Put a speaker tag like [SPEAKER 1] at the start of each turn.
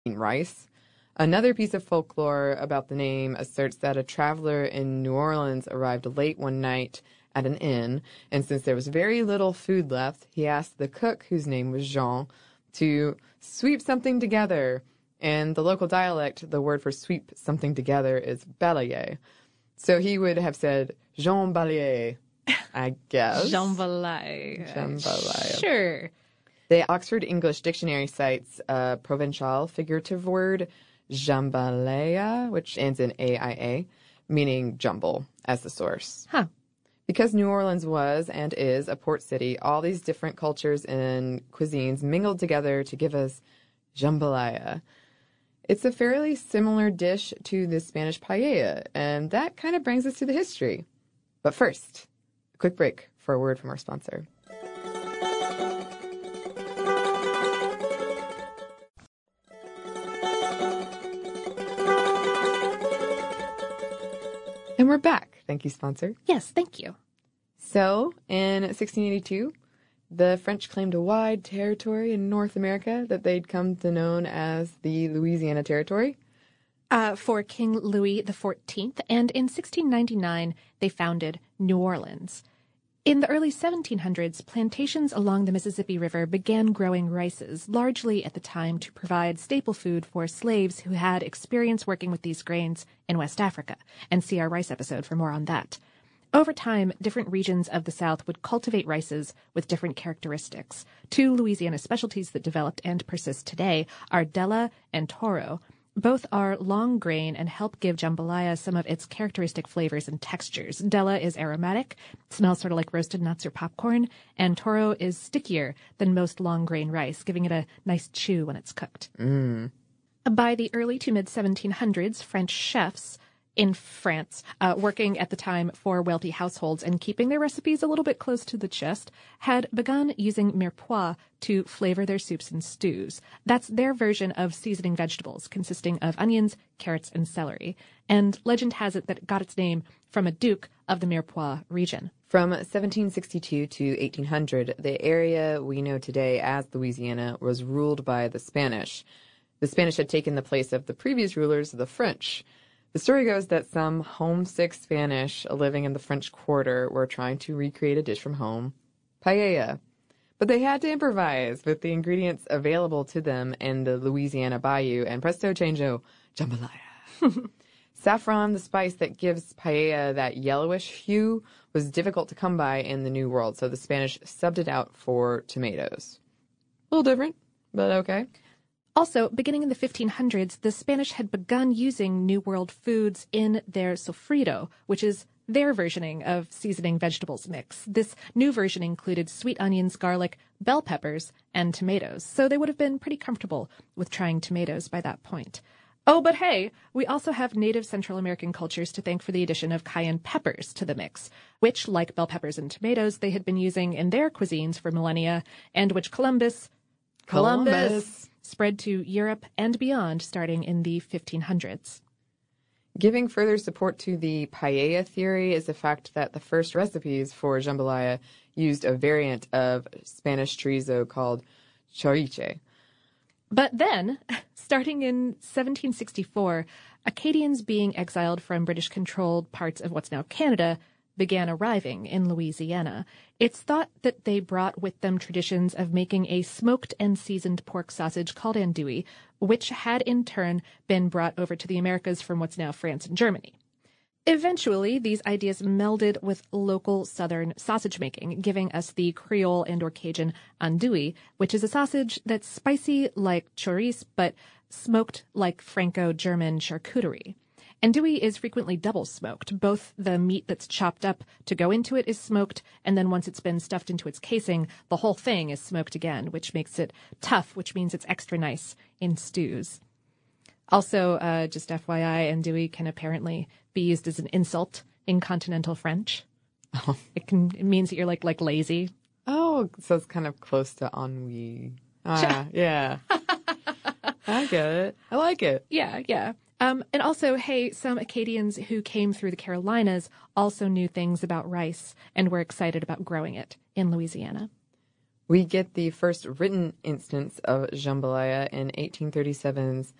[SPEAKER 1] rice. Another piece of folklore about the name asserts that a traveler in New Orleans arrived late one night at an inn, and since there was very little food left, he asked the cook, whose name was Jean, to sweep something together. In the local dialect, the word for sweep something together is balayer. So he would have said Jean Balayer, I guess.
[SPEAKER 2] Jean Balayer. Sure.
[SPEAKER 1] The Oxford English Dictionary cites a Provençal figurative word, jambalaya, which ends in AIA, meaning jumble, as the source.
[SPEAKER 2] Huh.
[SPEAKER 1] Because New Orleans was and is a port city, all these different cultures and cuisines mingled together to give us jambalaya. It's a fairly similar dish to the Spanish paella, and that kind of brings us to the history. But first, a quick break for a word from our sponsor. And we're back. Thank you, sponsor.
[SPEAKER 2] Yes, thank you.
[SPEAKER 1] So, in 1682, the French claimed a wide territory in North America that they'd come to know as the Louisiana Territory.
[SPEAKER 2] For King Louis XIV, and in 1699, they founded New Orleans. In the early 1700s, plantations along the Mississippi River began growing rices, largely at the time to provide staple food for slaves who had experience working with these grains in West Africa, and see our rice episode for more on that. Over time, different regions of the South would cultivate rices with different characteristics. Two Louisiana specialties that developed and persist today are Della and Toro. Both are long grain and help give jambalaya some of its characteristic flavors and textures. Della is aromatic, smells sort of like roasted nuts or popcorn, and Toro is stickier than most long grain rice, giving it a nice chew when it's cooked. By the early to mid-1700s, French chefs in France, working at the time for wealthy households and keeping their recipes a little bit close to the chest, had begun using mirepoix to flavor their soups and stews. That's their version of seasoning vegetables, consisting of onions, carrots, and celery. And legend has it that it got its name from a duke of the Mirepoix region.
[SPEAKER 1] From 1762 to 1800, the area we know today as Louisiana was ruled by the Spanish. The Spanish had taken the place of the previous rulers, the French. The story goes that some homesick Spanish living in the French Quarter were trying to recreate a dish from home, paella. But they had to improvise with the ingredients available to them in the Louisiana bayou, and presto changeo, jambalaya. Saffron, the spice that gives paella that yellowish hue, was difficult to come by in the New World, so the Spanish subbed it out for tomatoes. A little different, but okay.
[SPEAKER 2] Also, beginning in the 1500s, the Spanish had begun using New World foods in their sofrito, which is their versioning of seasoning vegetables mix. This new version included sweet onions, garlic, bell peppers, and tomatoes, so they would have been pretty comfortable with trying tomatoes by that point. Oh, but hey, we also have native Central American cultures to thank for the addition of cayenne peppers to the mix, which, like bell peppers and tomatoes, they had been using in their cuisines for millennia, and which Columbus spread to Europe and beyond starting in the 1500s.
[SPEAKER 1] Giving further support to the paella theory is the fact that the first recipes for jambalaya used a variant of Spanish chorizo called choriche.
[SPEAKER 2] But then, starting in 1764, Acadians being exiled from British-controlled parts of what's now Canada began arriving in Louisiana. It's thought that they brought with them traditions of making a smoked and seasoned pork sausage called andouille, which had in turn been brought over to the Americas from what's now France and Germany. Eventually, these ideas melded with local Southern sausage making, giving us the Creole and or Cajun andouille, which is a sausage that's spicy like chorizo, but smoked like Franco-German charcuterie. Andouille is frequently double smoked. Both the meat that's chopped up to go into it is smoked, and then once it's been stuffed into its casing, the whole thing is smoked again, which makes it tough, which means it's extra nice in stews. Also, just FYI, andouille can apparently be used as an insult in continental French.
[SPEAKER 1] Oh.
[SPEAKER 2] It means that you're like lazy.
[SPEAKER 1] Oh, so it's kind of close to ennui. Yeah. I get it. I like it.
[SPEAKER 2] Yeah. And also, hey, some Acadians who came through the Carolinas also knew things about rice and were excited about growing it in Louisiana.
[SPEAKER 1] We get the first written instance of jambalaya in 1837's